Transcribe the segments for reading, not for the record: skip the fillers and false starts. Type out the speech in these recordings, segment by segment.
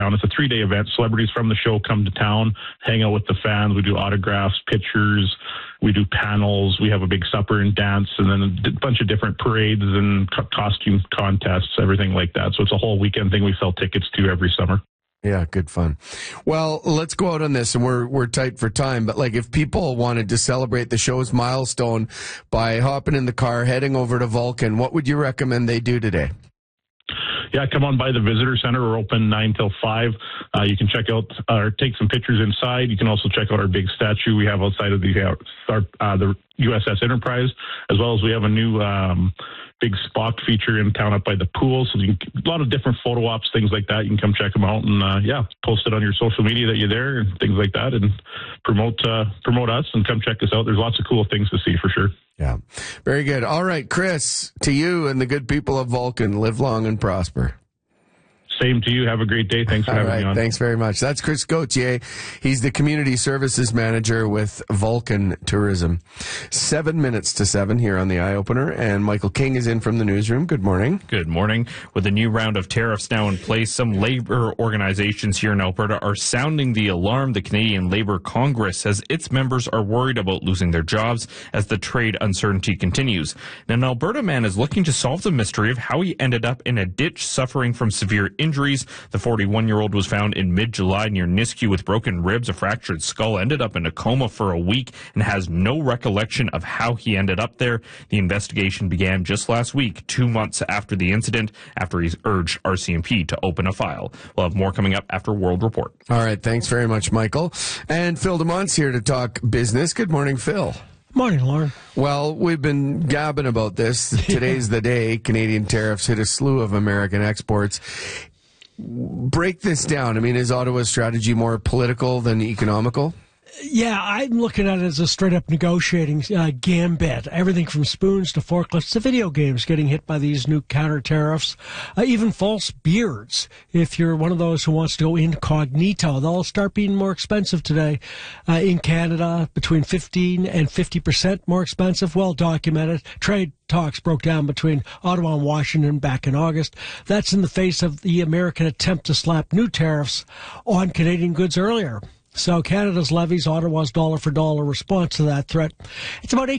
It's a 3-day event. Celebrities from the show come to town, hang out with the fans. We do autographs, pictures. We do panels. We have a big supper and dance, and then a bunch of different parades and costume contests, everything like that. So it's a whole weekend thing we sell tickets to every summer. Yeah, good fun. Well, let's go out on this, and we're tight for time, but like if people wanted to celebrate the show's milestone by hopping in the car, heading over to Vulcan, what would you recommend they do today? Yeah, come on by the Visitor Center. We're open 9 till 5. You can check out or take some pictures inside. You can also check out our big statue we have outside of the USS Enterprise, as well as we have a new big Spock feature in town up by the pool. So a lot of different photo ops, things like that. You can come check them out and, post it on your social media that you're there and things like that, and promote us and come check us out. There's lots of cool things to see for sure. Yeah. Very good. All right, Chris, to you and the good people of Vulcan, live long and prosper. Same to you. Have a great day. Thanks for having me on. Thanks very much. That's Chris Gauthier. He's the Community Services Manager with Vulcan Tourism. 7 minutes to 7 here on the Eye Opener, and Michael King is in from the newsroom. Good morning. Good morning. With a new round of tariffs now in place, some labor organizations here in Alberta are sounding the alarm. The Canadian Labour Congress says its members are worried about losing their jobs as the trade uncertainty continues. Now, an Alberta man is looking to solve the mystery of how he ended up in a ditch suffering from severe injuries. The 41-year-old was found in mid-July near Nisku with broken ribs, a fractured skull, ended up in a coma for a week, and has no recollection of how he ended up there. The investigation began just last week, 2 months after the incident, after he urged RCMP to open a file. We'll have more coming up after World Report. All right, thanks very much, Michael. And Phil DeMont's here to talk business. Good morning, Phil. Morning, Lauren. Well, we've been gabbing about this. Today's the day. Canadian tariffs hit a slew of American exports. Break this down. I mean, is Ottawa's strategy more political than economical? Yeah, I'm looking at it as a straight-up negotiating gambit. Everything from spoons to forklifts to video games getting hit by these new counter tariffs. Even false beards. If you're one of those who wants to go incognito, they'll start being more expensive today. In Canada, between 15 and 50% more expensive. Well documented. Trade talks broke down between Ottawa and Washington back in August. That's in the face of the American attempt to slap new tariffs on Canadian goods earlier. So Canada's levies, Ottawa's dollar-for-dollar response to that threat. It's about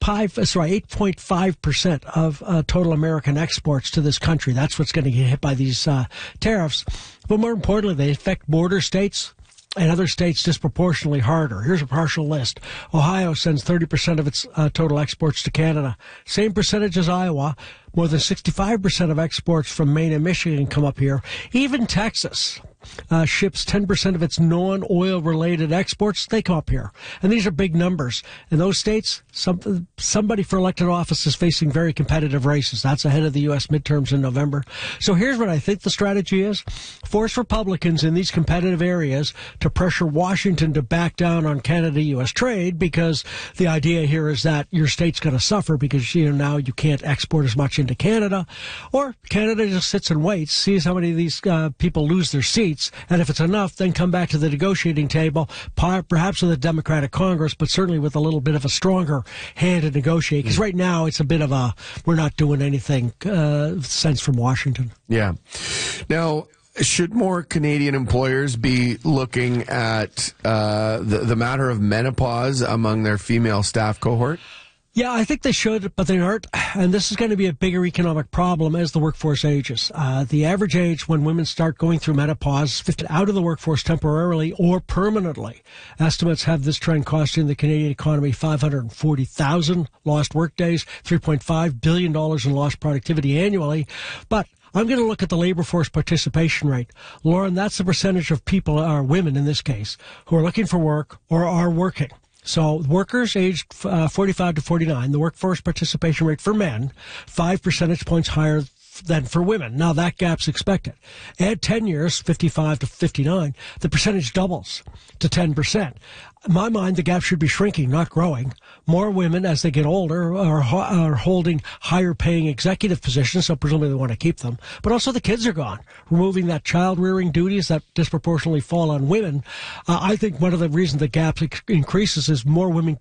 8.5% of total American exports to this country. That's what's going to get hit by these tariffs. But more importantly, they affect border states and other states disproportionately harder. Here's a partial list. Ohio sends 30% of its total exports to Canada. Same percentage as Iowa. More than 65% of exports from Maine and Michigan come up here. Even Texas ships 10% of its non-oil related exports. They come up here. And these are big numbers. In those states, somebody for elected office is facing very competitive races. That's ahead of the U.S. midterms in November. So here's what I think the strategy is. Force Republicans in these competitive areas to pressure Washington to back down on Canada-U.S. trade, because the idea here is that your state's going to suffer because, now you can't export as much into Canada. Or Canada just sits and waits, sees how many of these people lose their seats, and if it's enough, then come back to the negotiating table, perhaps with a Democratic Congress, but certainly with a little bit of a stronger hand to negotiate. Because right now, it's a bit of a, we're not doing anything sense from Washington. Yeah. Now, should more Canadian employers be looking at the matter of menopause among their female staff cohort? Yeah, I think they should, but they aren't. And this is going to be a bigger economic problem as the workforce ages. The average age when women start going through menopause is 50 out of the workforce temporarily or permanently. Estimates have this trend costing the Canadian economy 540,000 lost workdays, $3.5 billion in lost productivity annually. But I'm going to look at the labor force participation rate. Lauren, that's the percentage of people, or women in this case, who are looking for work or are working. So workers aged 45 to 49, the workforce participation rate for men, 5 percentage points higher than for women. Now that gap's expected. Add 10 years, 55 to 59, the percentage doubles to 10%. In my mind, the gap should be shrinking, not growing. More women, as they get older, are holding higher paying executive positions, so presumably they want to keep them. But also the kids are gone, removing that child rearing duties that disproportionately fall on women. I think one of the reasons the gap increases is more women